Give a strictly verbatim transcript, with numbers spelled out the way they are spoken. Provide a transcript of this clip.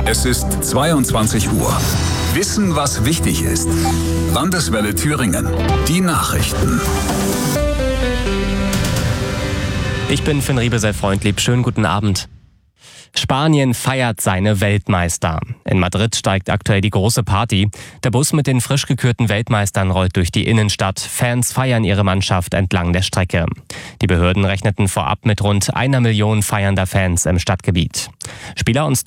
Es ist zweiundzwanzig Uhr. Wissen, was wichtig ist. Landeswelle Thüringen. Die Nachrichten. Ich bin Finn Riebe, sehr freundlich. Schönen guten Abend. Spanien feiert seine Weltmeister. In Madrid steigt aktuell die große Party. Der Bus mit den frisch gekürten Weltmeistern rollt durch die Innenstadt. Fans feiern ihre Mannschaft entlang der Strecke. Die Behörden rechneten vorab mit rund einer Million feiernder Fans im Stadtgebiet. Spieler und